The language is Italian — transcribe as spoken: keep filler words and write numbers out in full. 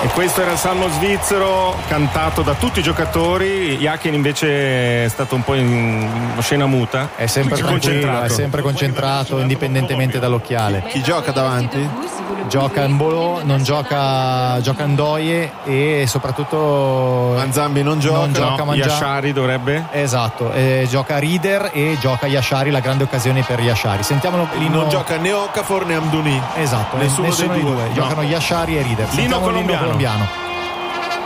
E questo era il salmo svizzero cantato da tutti i giocatori. Jakin invece è stato un po' in scena muta, è sempre concentrato, è sempre concentrato indipendentemente dall'occhiale. Chi gioca davanti? Gioca Mbolo, non gioca gioca Ndoye e soprattutto Manzambi non gioca, non gioca no, Yashari dovrebbe, esatto, eh, gioca Rieder e gioca Yashari, la grande occasione per Yashari. Sentiamolo. Lino... non gioca né Okafor né Amdouni, esatto, nessuno, nessuno dei, dei due, due. No. Giocano Yashari e Rieder. Lino colombiano. colombiano